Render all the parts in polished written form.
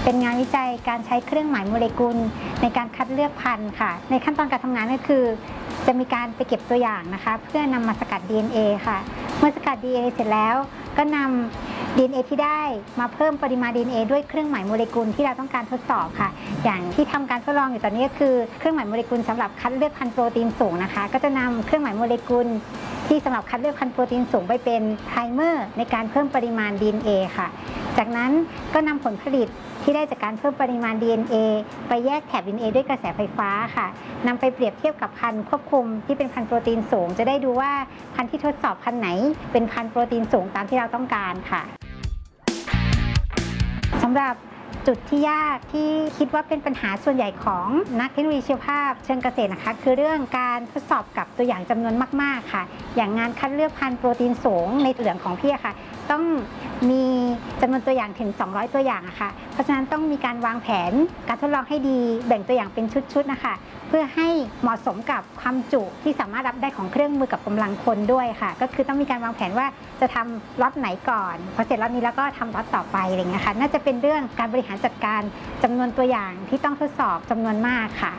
เป็นงานวิจัยการใช้เครื่องหมายโมเลกุลในการคัดเลือกพันธุ์ค่ะในขั้นตอนการทำงานก็คือจะมีการไปเก็บตัวอย่างนะคะเพื่อนำมาสกัด DNA ค่ะเมื่อสกัด DNA เสร็จแล้วก็นำ DNA ที่ได้มาเพิ่มปริมาณ DNA ด้วยเครื่องหมายโมเลกุลที่เราต้องการทดสอบค่ะอย่างที่ทำการทดลองอยู่ตอนนี้ก็คือเครื่องหมายโมเลกุลสำหรับคัดเลือกพันธุ์โปรตีนสูงนะคะก็จะนำเครื่องหมายโมเลกุลที่สำหรับคัดเลือกพันธุ์โปรตีนสูงไปเป็นไพรเมอร์ในการเพิ่มปริมาณ DNA ค่ะจากนั้นก็นำผลผลิตที่ได้จากการเพิ่มปริมาณ DNA ไปแยกแถบ DNA ด้วยกระแสไฟฟ้าค่ะนำไปเปรียบเทียบกับพันธุ์ควบคุมที่เป็นพันธุ์โปรตีนสูงจะได้ดูว่าพันธุ์ที่ทดสอบพันธุ์ไหนเป็นพันธุ์โปรตีนสูงตามที่เราต้องการค่ะสำหรับจุดที่ยากที่คิดว่าเป็นปัญหาส่วนใหญ่ของนักเทคโนโลยีชีวภาพเชิงเกษตรนะคะคือเรื่องการทดสอบกับตัวอย่างจำนวนมากๆค่ะอย่างงานคัดเลือกพันธุ์โปรตีนสูงในเหลืองของพี่ค่ะต้องมีจำนวนตัวอย่างถึง200ตัวอย่างอะค่ะเพราะฉะนั้นต้องมีการวางแผนการทดลองให้ดีแบ่งตัวอย่างเป็นชุดๆนะคะเพื่อให้เหมาะสมกับความจุที่สามารถรับได้ของเครื่องมือกับกำลังคนด้วยค่ะก็คือต้องมีการวางแผนว่าจะทำล็อตไหนก่อนพอเสร็จล็อตนี้แล้วก็ทำล็อตต่อไปอะไรเงี้ยค่ะน่าจะเป็นเรื่องการบริหารจัดการจำนวนตัวอย่างที่ต้องทดสอบจำนวนมากค่ะ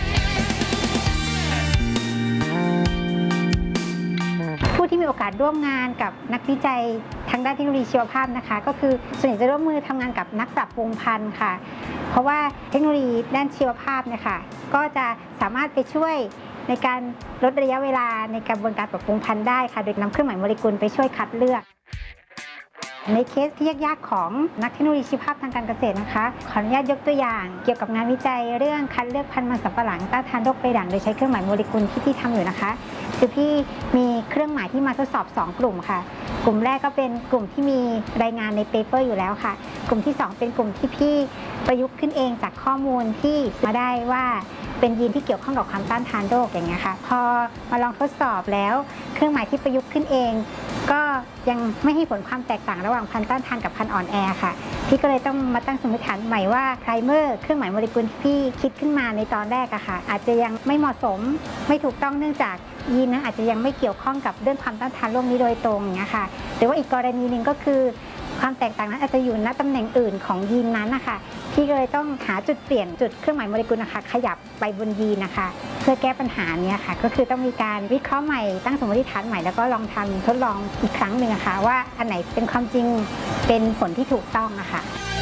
ผู้ที่มีโอกาสร่วมงานกับนักวิจัยทางด้านเทคโนโลยีชีวภาพนะคะก็คือส่วนใหญ่จะร่วมมือทำงานกับนักปรับปรุงพันธุ์ค่ะเพราะว่าเทคโนโลยีด้านชีวภาพเนี่ยค่ะก็จะสามารถไปช่วยในการลดระยะเวลาในกระบวนการปรับปรุงพันธุ์ได้ค่ะโดยนำเครื่องหมายโมเลกุลไปช่วยคัดเลือกในเคสที่ยากๆของนักเทคโนโลยีชีวภาพทางการเกษตรนะคะขออนุญาตยกตัวอย่างเกี่ยวกับงานวิจัยเรื่องคัดเลือกพันธุ์มันสำปะหลังต้านทานโรคใบด่างโดยใช้เครื่องหมายโมเลกุลที่พี่ทำอยู่นะคะคือพี่มีเครื่องหมายที่มาทดสอบ2กลุ่มค่ะกลุ่มแรกก็เป็นกลุ่มที่มีรายงานในเปเปอร์อยู่แล้วค่ะกลุ่มที่2เป็นกลุ่มที่พี่ประยุกต์ขึ้นเองจากข้อมูลที่มาได้ว่าเป็นยีนที่เกี่ยวข้องกับความต้านทานโรคอย่างเงี้ยค่ะพอมาลองทดสอบแล้วเครื่องหมายที่ประยุกต์ขึ้นเองก็ยังไม่ให้ผลความแตกต่างระหว่างพันธุ์ต้านทานกับพันธุ์อ่อนแอค่ะพี่ก็เลยต้องมาตั้งสมมติฐานใหม่ว่าไพรเมอร์เครื่องหมายโมเลกุลที่พี่คิดขึ้นมาในตอนแรกอะค่ะอาจจะยังไม่เหมาะสมไม่ถูกต้องเนื่องจากยีนนั้นอาจจะยังไม่เกี่ยวข้องกับเรื่องความต้านทานโรคนี้โดยตรงอย่างเงี้ยค่ะหรือว่าอีกกรณีหนึ่งก็คือความแตกต่างนั้นอาจจะอยู่ณตำแหน่งอื่นของยีนนั้นนะคะพี่ก็เลยต้องหาจุดเปลี่ยนจุดเครื่องหมายโมเลกุลนะคะขยับไปบนยีนนะคะเพื่อแก้ปัญหานี้ค่ะก็คือต้องมีการวิเคราะห์ใหม่ตั้งสมมติฐานใหม่แล้วก็ลองทำทดลองอีกครั้งหนึ่งค่ะว่าอันไหนเป็นความจริงเป็นผลที่ถูกต้องนะคะ